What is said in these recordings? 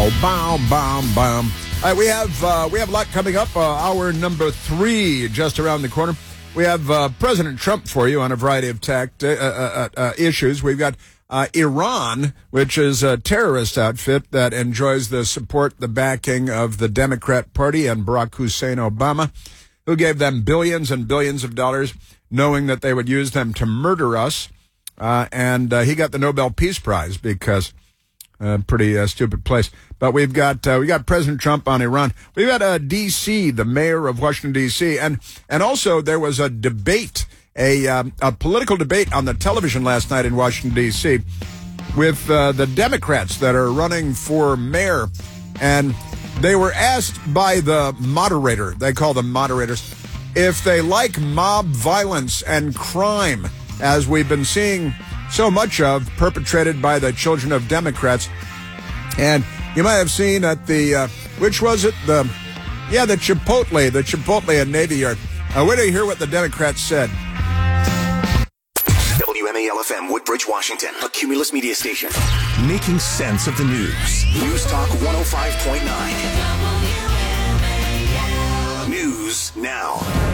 bow, bow, bow, bow. All right, we have a lot coming up. Hour number 3 just around the corner. We have President Trump for you on a variety of issues. We've got Iran, which is a terrorist outfit that enjoys the support, the backing of the Democrat Party and Barack Hussein Obama, who gave them billions and billions of dollars, knowing that they would use them to murder us. And he got the Nobel Peace Prize because pretty stupid place. But we got President Trump on Iran. We've got D.C., the mayor of Washington, D.C., and also there was a debate, a political debate on the television last night in Washington, D.C. with the Democrats that are running for mayor. And they were asked by the moderator, they call them moderators, if they like mob violence and crime, as we've been seeing so much of perpetrated by the children of Democrats. And you might have seen at the, which was it? The Chipotle in Navy Yard. Wait till you hear what the Democrats said. WMAL-FM, Woodbridge, Washington, a Cumulus media station. Making sense of the news. News Talk 105.9. News now.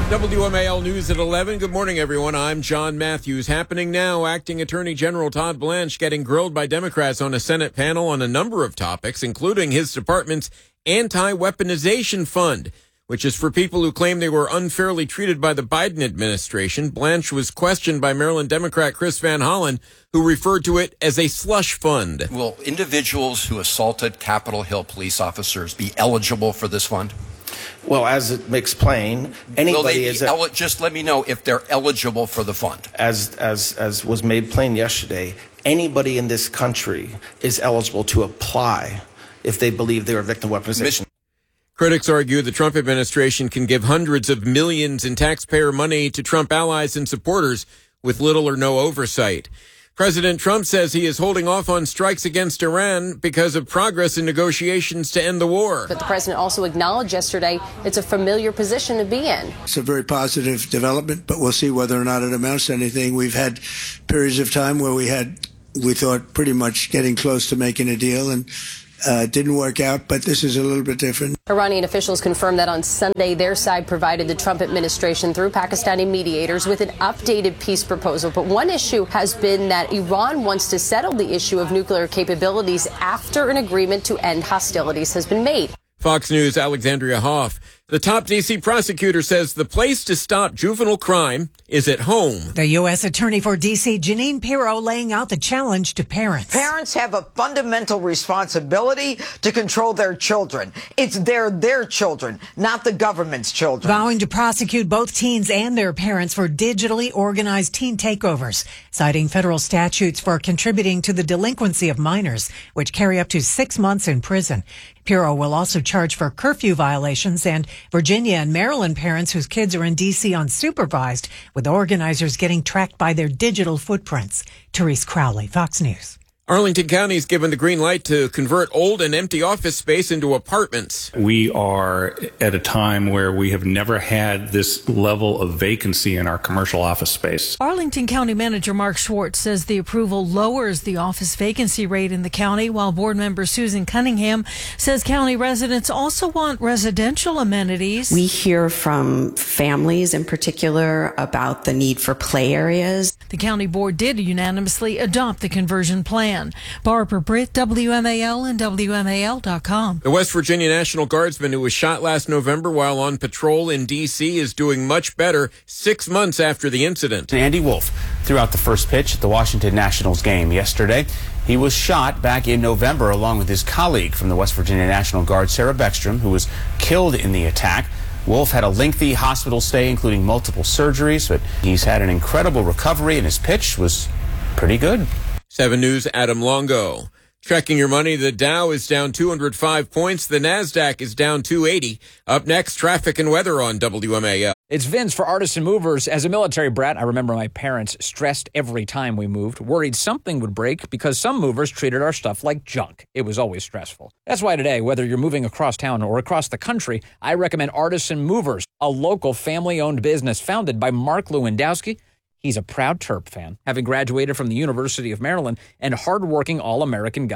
WMAL News at 11. Good morning, everyone. I'm John Matthews. Happening now, Acting Attorney General Todd Blanche getting grilled by Democrats on a Senate panel on a number of topics, including his department's anti-weaponization fund, which is for people who claim they were unfairly treated by the Biden administration. Blanche was questioned by Maryland Democrat Chris Van Hollen, who referred to it as a slush fund. Will individuals who assaulted Capitol Hill police officers be eligible for this fund? Well, as it makes plain, anybody just let me know if they're eligible for the fund. As was made plain yesterday, anybody in this country is eligible to apply if they believe they're a victim of weaponization. Critics argue the Trump administration can give hundreds of millions in taxpayer money to Trump allies and supporters with little or no oversight. President Trump says he is holding off on strikes against Iran because of progress in negotiations to end the war. But the president also acknowledged yesterday it's a familiar position to be in. It's a very positive development, but we'll see whether or not it amounts to anything. We've had periods of time where we thought pretty much getting close to making a deal, and didn't work out, but this is a little bit different. Iranian officials confirmed that on Sunday their side provided the Trump administration through Pakistani mediators with an updated peace proposal. But one issue has been that Iran wants to settle the issue of nuclear capabilities after an agreement to end hostilities has been made. Fox News' Alexandria Hoff. The top D.C. prosecutor says the place to stop juvenile crime is at home. The U.S. Attorney for D.C., Jeanine Pirro, laying out the challenge to parents. Parents have a fundamental responsibility to control their children. It's their children, not the government's children. Vowing to prosecute both teens and their parents for digitally organized teen takeovers, citing federal statutes for contributing to the delinquency of minors, which carry up to 6 months in prison. Pirro will also charge for curfew violations, and Virginia and Maryland parents whose kids are in D.C. unsupervised, with organizers getting tracked by their digital footprints. Therese Crowley, Fox News. Arlington County's given the green light to convert old and empty office space into apartments. We are at a time where we have never had this level of vacancy in our commercial office space. Arlington County Manager Mark Schwartz says the approval lowers the office vacancy rate in the county, while board member Susan Cunningham says county residents also want residential amenities. We hear from families in particular about the need for play areas. The county board did unanimously adopt the conversion plan. Barbara Britt, WMAL and WMAL.com. The West Virginia National Guardsman who was shot last November while on patrol in D.C. is doing much better 6 months after the incident. Andy Wolf threw out the first pitch at the Washington Nationals game yesterday. He was shot back in November along with his colleague from the West Virginia National Guard, Sarah Beckstrom, who was killed in the attack. Wolf had a lengthy hospital stay, including multiple surgeries, but he's had an incredible recovery, and his pitch was pretty good. 7 News' Adam Longo. Checking your money, the Dow is down 205 points. The NASDAQ is down 280. Up next, traffic and weather on WMAL. It's Vince for Artisan Movers. As a military brat, I remember my parents stressed every time we moved, worried something would break because some movers treated our stuff like junk. It was always stressful. That's why today, whether you're moving across town or across the country, I recommend Artisan Movers, a local family-owned business founded by Mark Lewandowski. He's a proud Terp fan, having graduated from the University of Maryland, and hardworking All-American guy.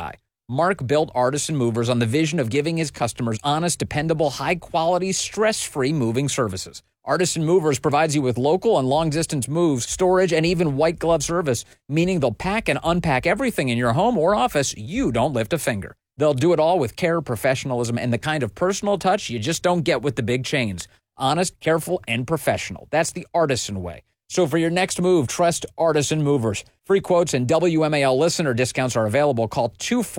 Mark built Artisan Movers on the vision of giving his customers honest, dependable, high-quality, stress-free moving services. Artisan Movers provides you with local and long-distance moves, storage, and even white glove service, meaning they'll pack and unpack everything in your home or office. You don't lift a finger. They'll do it all with care, professionalism, and the kind of personal touch you just don't get with the big chains. Honest, careful, and professional. That's the Artisan way. So for your next move, trust Artisan Movers. Free quotes and WMAL listener discounts are available. Call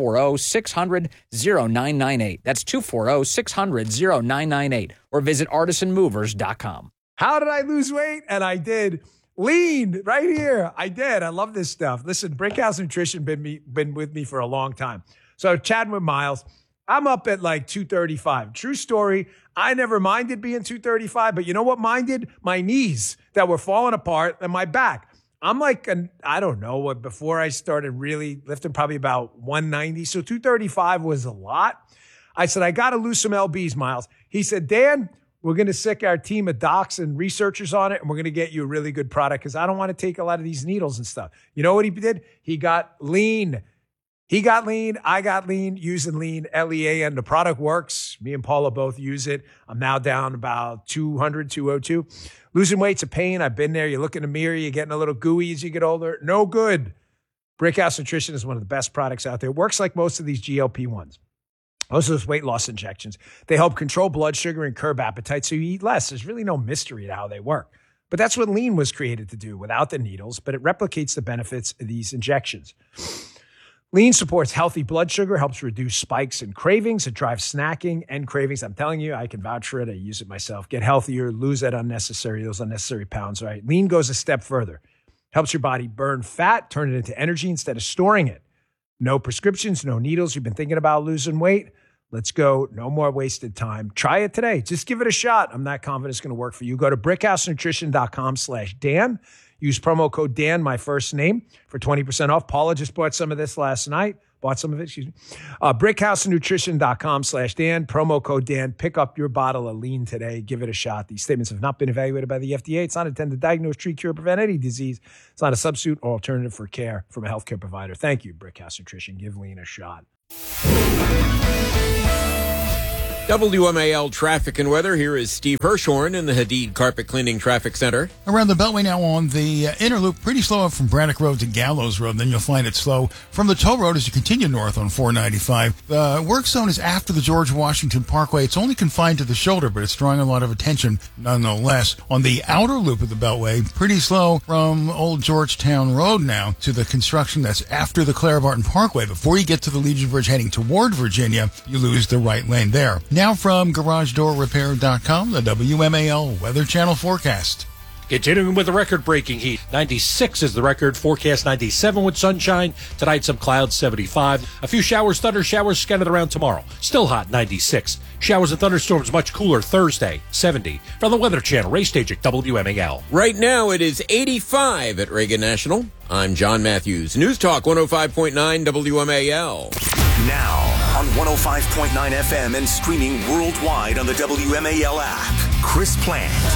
240-600-0998. That's 240-600-0998. Or visit artisanmovers.com. How did I lose weight? And I did. Lean right here. I did. I love this stuff. Listen, Brickhouse Nutrition been with me for a long time. So chatting with Miles, I'm up at like 235. True story. I never minded being 235, but you know what minded? My knees that were falling apart and my back. I'm like, I don't know what, before I started really lifting, probably about 190. So 235 was a lot. I said, I got to lose some LBs, Miles. He said, Dan, we're going to sick our team of docs and researchers on it, and we're going to get you a really good product because I don't want to take a lot of these needles and stuff. You know what he did? He got lean. He got lean. I got lean, using lean, L-E-A-N. The product works. Me and Paula both use it. I'm now down about 200, 202. Losing weight's a pain. I've been there. You look in the mirror, you're getting a little gooey as you get older. No good. Brickhouse Nutrition is one of the best products out there. It works like most of these GLP-1s. Most of those weight loss injections. They help control blood sugar and curb appetite so you eat less. There's really no mystery to how they work. But that's what lean was created to do without the needles, but it replicates the benefits of these injections. Lean supports healthy blood sugar, helps reduce spikes and cravings. It drives snacking and cravings. I'm telling you, I can vouch for it. I use it myself. Get healthier, lose those unnecessary pounds, right? Lean goes a step further. Helps your body burn fat, turn it into energy instead of storing it. No prescriptions, no needles. You've been thinking about losing weight? Let's go. No more wasted time. Try it today. Just give it a shot. I'm not confident it's going to work for you. Go to brickhousenutrition.com/Dan. Use promo code Dan, my first name, for 20% off. Paula just bought some of this last night. brickhousenutrition.com/Dan. Promo code Dan. Pick up your bottle of lean today. Give it a shot. These statements have not been evaluated by the FDA. It's not intended to diagnose, treat, cure, prevent any disease. It's not a substitute or alternative for care from a healthcare provider. Thank you, Brickhouse Nutrition. Give lean a shot. WMAL traffic and weather. Here is Steve Hirshhorn in the Hadid Carpet Cleaning Traffic Center. Around the Beltway now on the inner loop, pretty slow up from Braddock Road to Gallows Road. Then you'll find it slow from the toll road as you continue north on 495. The work zone is after the George Washington Parkway. It's only confined to the shoulder, but it's drawing a lot of attention nonetheless. On the outer loop of the Beltway, pretty slow from Old Georgetown Road now to the construction that's after the Clara Barton Parkway. Before you get to the Legion Bridge heading toward Virginia, you lose the right lane there. Now from GarageDoorRepair.com, the WMAL Weather Channel forecast. Continuing with the record-breaking heat. 96 is the record. Forecast 97 with sunshine. Tonight, some clouds, 75. A few showers, thunder showers scattered around tomorrow. Still hot, 96. Showers and thunderstorms much cooler Thursday, 70. From the Weather Channel, Ray Stajik, WMAL. Right now, it is 85 at Reagan National. I'm John Matthews. News Talk 105.9 WMAL. Now on 105.9 FM and streaming worldwide on the WMAL app. Chris Plant.